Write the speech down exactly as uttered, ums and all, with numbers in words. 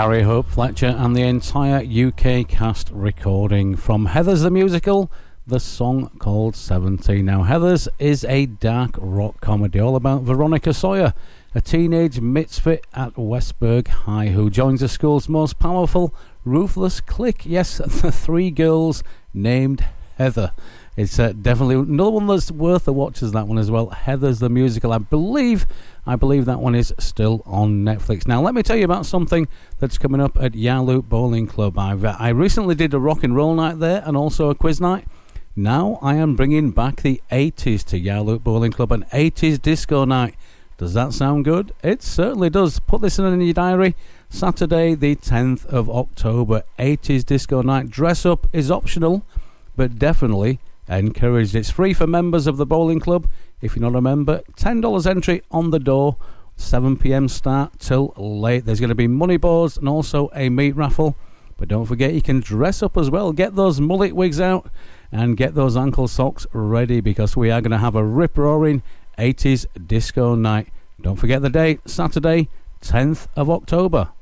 Carrie Hope Fletcher and the entire U K cast recording from Heathers the Musical, the song called seventeen. Now, Heathers is a dark rock comedy all about Veronica Sawyer, a teenage misfit at Westburg High who joins the school's most powerful, ruthless clique. Yes, the three girls named Heather. It's uh, definitely another one that's worth a watch, is that one as well. Heathers the Musical. I believe I believe that one is still on Netflix. Now, let me tell you about something that's coming up at Yarloop Bowling Club. I've, uh, I recently did a rock and roll night there and also a quiz night. Now I am bringing back the eighties to Yarloop Bowling Club, an eighties disco night. Does that sound good? It certainly does. Put this in your diary. Saturday the tenth of October, eighties disco night. Dress up is optional, but definitely encouraged. It's free for members of the bowling club. If you're not a member, ten dollars entry on the door, seven p.m. start till late. There's going to be money boards and also a meat raffle. But don't forget, you can dress up as well. Get those mullet wigs out and get those ankle socks ready, because we are going to have a rip-roaring eighties disco night. Don't forget the date, Saturday, tenth of October.